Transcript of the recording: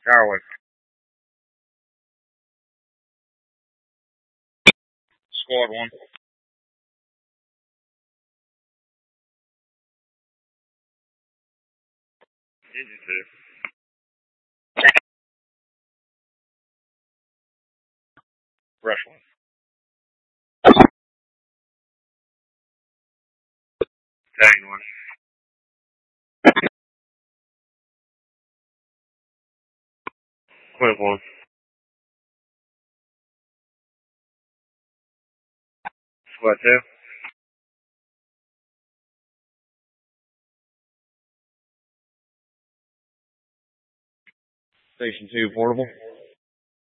Darwin. Squad 1. Engine 2. Rush 1. Battalion 1. Clinic 1. Squad 2. Station 2 portable.